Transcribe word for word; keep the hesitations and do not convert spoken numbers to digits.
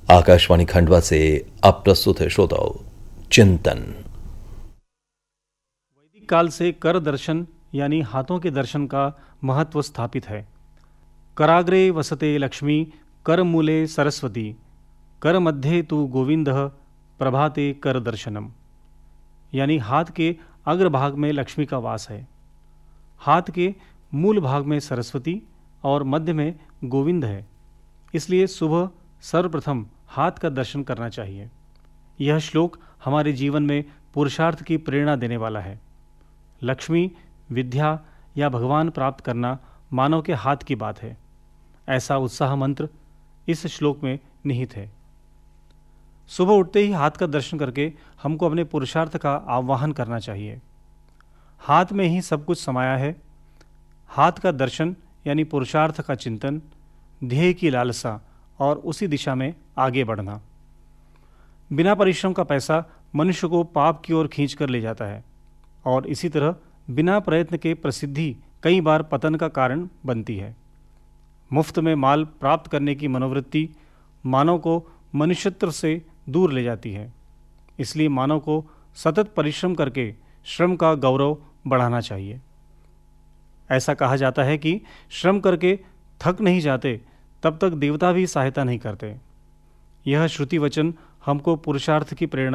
आकाशवाणी खंडवा से अब प्रस्तुत है श्रोताओं चिंतन। वैदिक काल से कर दर्शन यानी हाथों के दर्शन का महत्व स्थापित है। कराग्रे वसते लक्ष्मी, कर मूले सरस्वती, कर मध्ये तु गोविंदः, प्रभाते कर दर्शनम। यानी हाथ के अग्रभाग में लक्ष्मी का वास है, हाथ के मूल भाग में सरस्वती और मध्य में गोविंद है। इसलिए सुबह सर्वप्रथम हाथ का दर्शन करना चाहिए। यह श्लोक हमारे जीवन में पुरुषार्थ की प्रेरणा देने वाला है। लक्ष्मी, विद्या या भगवान प्राप्त करना मानव के हाथ की बात है, ऐसा उत्साह मंत्र इस श्लोक में निहित है। सुबह उठते ही हाथ का दर्शन करके हमको अपने पुरुषार्थ का आह्वान करना चाहिए। हाथ में ही सब कुछ समाया है। हाथ का दर्शन यानी पुरुषार्थ का चिंतन, ध्येय की लालसा और उसी दिशा में आगे बढ़ना। बिना परिश्रम का पैसा मनुष्य को पाप की ओर खींच कर ले जाता है और इसी तरह बिना प्रयत्न के प्रसिद्धि कई बार पतन का कारण बनती है। मुफ्त में माल प्राप्त करने की मनोवृत्ति मानव को मनुष्यत्व से दूर ले जाती है। इसलिए मानव को सतत परिश्रम करके श्रम का गौरव बढ़ाना चाहिए। ऐसा कहा जाता है कि श्रम करके थक नहीं जाते तब तक देवता भी सहायता नहीं करते। यह श्रुति वचन हमको पुरुषार्थ की प्रेरणा